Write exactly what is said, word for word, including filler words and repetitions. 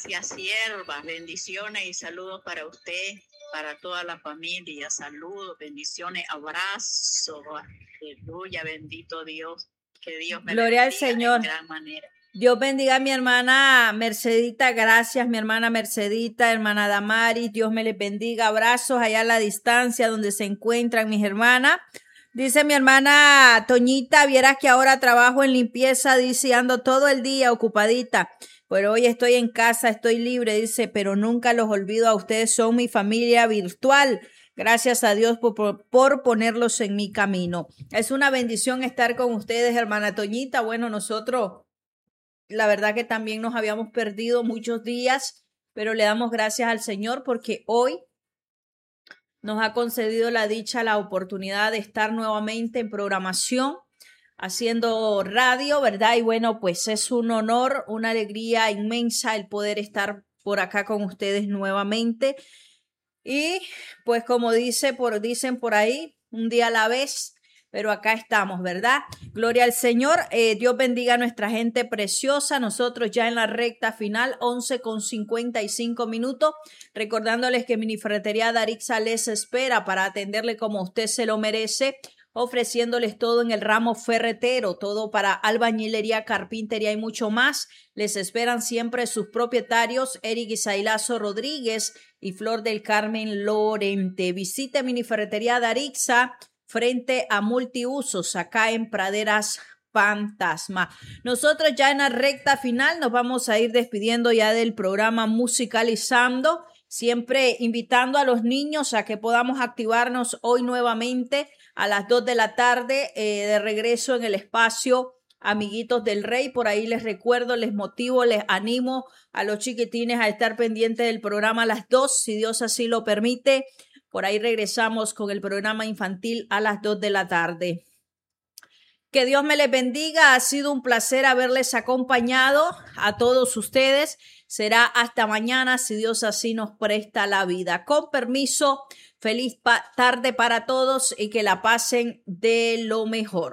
Gracias, sierva. Bendiciones y saludos para usted, para toda la familia. Saludos, bendiciones, abrazos. Aleluya, bendito Dios. Que Dios me Gloria al bendiga Señor. en gran manera. Dios bendiga a mi hermana Mercedita, gracias mi hermana Mercedita, hermana Damaris, Dios me les bendiga, abrazos allá a la distancia donde se encuentran mis hermanas. Dice mi hermana Toñita, vieras que ahora trabajo en limpieza, dice, ando todo el día ocupadita, pero hoy estoy en casa, estoy libre, dice, pero nunca los olvido a ustedes, son mi familia virtual. Gracias a Dios por, por, por ponerlos en mi camino. Es una bendición estar con ustedes, hermana Toñita. Bueno, nosotros... La verdad que también nos habíamos perdido muchos días, pero le damos gracias al Señor porque hoy nos ha concedido la dicha, la oportunidad de estar nuevamente en programación, haciendo radio, ¿verdad? Y bueno, pues es un honor, una alegría inmensa el poder estar por acá con ustedes nuevamente. Y pues como dice por, dicen por ahí, un día a la vez. Pero acá estamos, ¿verdad? Gloria al Señor. Eh, Dios bendiga a nuestra gente preciosa. Nosotros ya en la recta final, once con cincuenta y cinco minutos. Recordándoles que Minifretería Darixa les espera para atenderle como usted se lo merece. Ofreciéndoles todo en el ramo ferretero, todo para albañilería, carpintería y mucho más. Les esperan siempre sus propietarios, Eric Isailazo Rodríguez y Flor del Carmen Lorente. Visite Minifretería Darixa frente a Multiusos, acá en Praderas Fantasma. Nosotros ya en la recta final nos vamos a ir despidiendo ya del programa Musicalizando, siempre invitando a los niños a que podamos activarnos hoy nuevamente a las dos de la tarde eh, de regreso en el espacio Amiguitos del Rey. Por ahí les recuerdo, les motivo, les animo a los chiquitines a estar pendientes del programa a las dos, si Dios así lo permite. Por ahí regresamos con el programa infantil a las dos de la tarde. Que Dios me les bendiga. Ha sido un placer haberles acompañado a todos ustedes. Será hasta mañana si Dios así nos presta la vida. Con permiso, feliz tarde para todos y que la pasen de lo mejor.